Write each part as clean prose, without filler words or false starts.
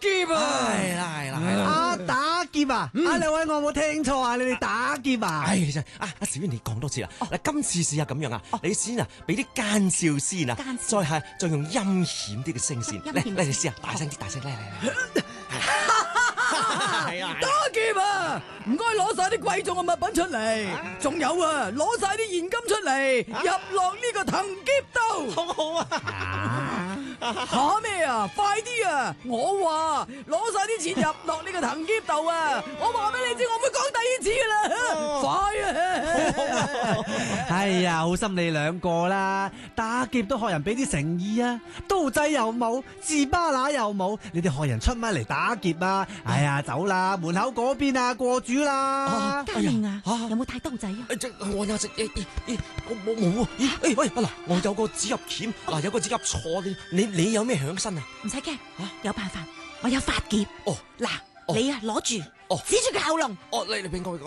劫啊！ 係啦， 打劫啊！兩位我冇聽錯啊！你哋打劫啊！ 唉，真係小娟你講多次啦。嗱，今次試下咁樣啊，你先啊，俾啲奸笑先啊，再用陰險啲嘅聲線，嚟你試下，大聲啲，嚟。 打劫啊！唔該攞晒啲貴重嘅物品出嚟，仲有啊，攞晒啲現金出嚟，入落呢個藤劫度。 好啊！ 吓咩啊？快啲啊！我話攞晒啲錢入落呢個藤劫度啊！我話俾你知，我唔會講第二次啦！快啊！ 哎呀，好心你兩個啦，打劫都學人俾啲誠意啊，刀仔又冇，士巴拿又冇，你哋學人出乜嚟打劫啊？哎呀，走啦，門口嗰邊啊，過主啦！ 嘉明啊，有冇帶刀仔啊？ 我有隻我冇啊！喂嗱，我有個指入鉗，嗱有個指入錯，你有咩響身啊？ 唔使驚，有辦法，我有發夾。嗱，你啊攞住，指住佢喉嚨。 你俾我，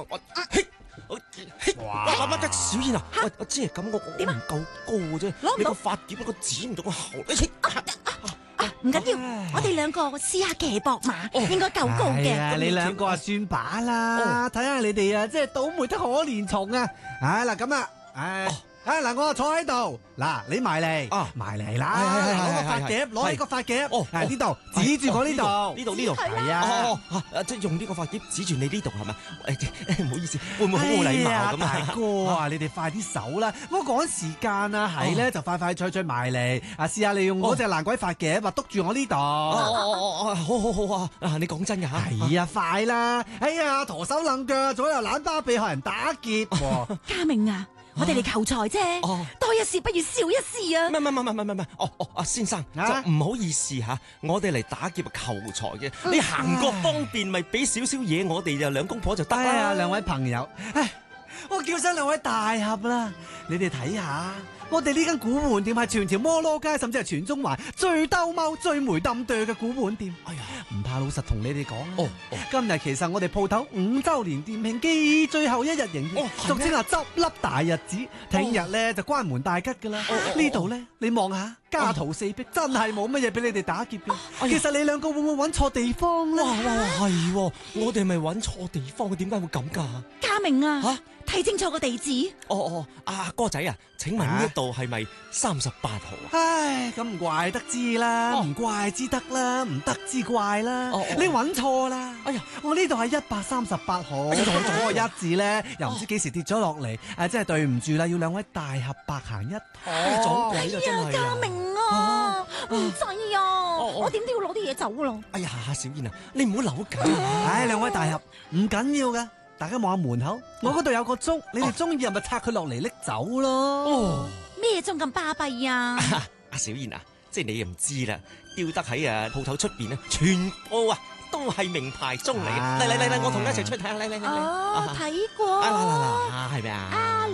哇！乜小燕啊？我即係咁，我唔夠高啫，你個發夾個指唔到個喉， 唔緊要，我哋兩個試下騎膊馬，應該夠高嘅。 你兩個啊算把啦，睇下你哋啊，即係倒霉得可憐蟲啊！嗱咁啊，嗱我坐喺度，嗱你埋嚟，埋嚟啦，攞個發夾，攞起個發夾，呢度指住我呢度，係啊， 即係用呢個發夾指住你呢度係咪？唔好意思，會唔會好冇禮貌咁啊？ 大哥啊，你哋快啲手啦，我趕時間啊，係咧就快脆埋嚟，試下你用嗰隻爛鬼發夾，話督住我呢度。 好啊，你講真㗎吓？ 係啊，快啦！哎呀，陀手掕腳，左右懶巴鼻，學人打劫。 嘉明啊！我哋嚟求財啫，多一事不如少一事啊！ 唔係，先生就唔好意思吓，我哋嚟打劫求財嘅，你行過方便咪俾少少嘢我哋就兩公婆就得啦。 哎呀，兩位朋友，我叫聲兩位大俠啦，你哋睇下，我哋呢間古玩店係全條摩羅街，甚至係全中環最兜踎、最霉冧哚嘅古玩店。哎呀，唔怕老實同你哋講今日其實我哋鋪頭5周年店慶暨最後一日營業，俗稱執笠大日子。聽日咧就關門大吉噶啦。呢度咧，你望下家徒四壁，真係冇乜嘢俾你哋打劫嘅。其實你兩個會唔會揾錯地方咧？ 哇，係，我哋咪揾錯地方，佢點解會咁噶？ 嘉明啊，睇清楚個地址。 哥仔啊，請問呢度係咪38號啊？ 唉，咁唔怪得知啦，唔怪之得啦，唔得之怪啦。你揾錯啦！哎呀，我呢度係138號，嗰個一字咧，又唔知幾時跌咗落嚟，真係對唔住啦，要兩位大俠白行一趟。 撞鬼啦，真係。 嘉明啊，唔使啊，我點都要攞啲嘢走咯。 哎呀，小燕啊，你唔好扭緊。 兩位大俠唔緊要噶，大家望下門口，我嗰度有個鐘，你哋中意咪拆佢落嚟拎走咯。 咩鐘咁巴閉啊？ 阿小燕啊，即係你又唔知啦，吊得喺鋪頭出邊咧，全部都係名牌鐘嚟嘅。嚟，我同你一齊出去睇下。嚟。 睇過。 係咪啊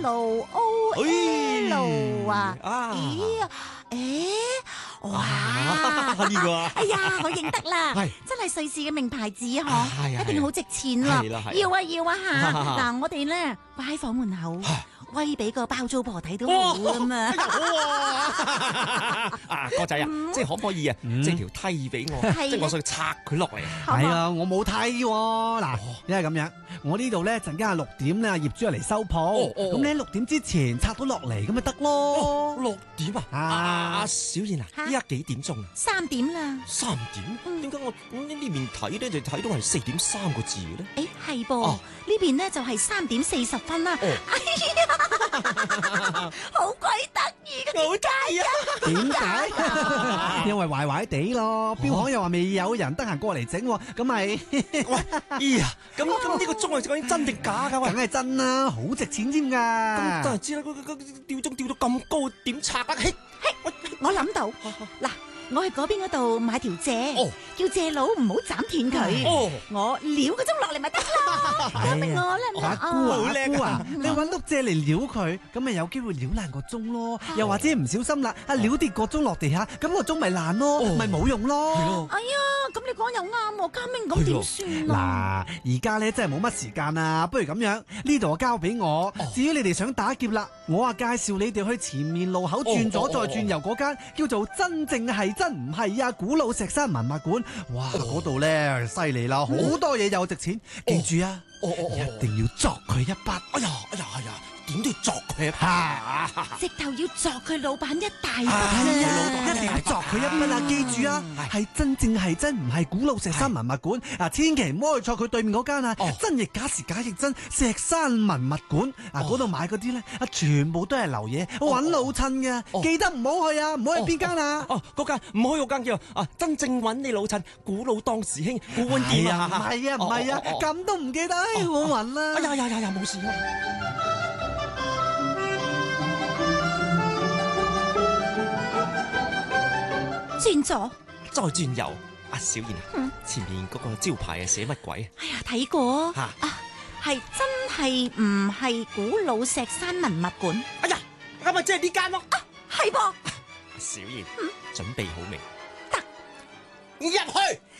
？LOL 啊？哇！ 呢個啊？ 哎呀，我認得啦，真係瑞士嘅名牌子一定好值錢啦。要啊吓！嗱，我哋咧擺喺房門口。威俾個包租婆睇到好啊嘛！ 哥仔啊，即係可唔可以即係條梯俾我，即係我想拆佢落嚟。 係啊，我冇梯喎。嗱，因為咁樣，我呢度咧陣間係6點咧，業主嚟收鋪。咁你喺6點之前拆到落嚟，咁咪得咯。 6點啊？阿小燕啊，依家幾點鐘啊 ？3點啦。 3點？點解我呢邊睇咧就睇到係4點3個字嘅咧？ 係噃，呢邊咧就係3點40分啦。好鬼得意嘅， 好得意啊！ 點解？因為壞壞地咯，標行又話未有人得閒過嚟整，咁咪喂，呀，咁呢個鐘係究竟真定假噶？ 梗係真啦，好值錢添噶。 咁真係知啦，吊鐘吊到咁高，點拆啊？ 我諗到嗱。我去嗰邊嗰度買條蔗，叫蔗佬唔好斬斷佢。我撩個鐘落嚟咪得啦，交俾我啦。 阿姑啊，你搵碌蔗嚟撩佢，咁咪有機會撩爛個鐘咯。又或者唔小心啦，撩跌個鐘落地下，咁個鐘咪爛咯，咪冇用咯。 哎呀，咁你講又啱喎，嘉明，咁點算啊？ 嗱，而家咧真係冇乜時間啊，不如咁樣，呢度交俾我。至於你哋想打劫啦，我介紹你哋去前面路口轉左再轉右嗰間，叫做真正係真唔係啊！古老石山文物館，哇，嗰度咧犀利啦，好多嘢又值錢，記住啊，一定要鑿佢一筆。 哎呀，點都要鑿佢一筆， 直頭要鑿佢老闆一大筆一定要鑿佢一筆啊！記住啊，係真正係真，唔係古老石山文物館啊！千祈唔好去錯佢對面嗰間啊！真亦假時假亦真，石山文物館啊！嗰度買嗰啲咧全部都係流嘢，揾老襯嘅，記得唔好去啊！唔好去邊間啊！ 嗰間唔好去嗰間叫真正揾你老襯古老當時興古玩店啊！ 唔係啊，咁都唔記得，我暈啦！ 哎呀，冇事啊！ 轉左， 再轉右。阿小燕啊，前面嗰個招牌寫乜鬼？ 哎呀，睇過係真係唔係古老石山文物館？ 哎呀，咁咪即係呢間咯？ 係噃。 小燕，準備好未？ 得， 入去。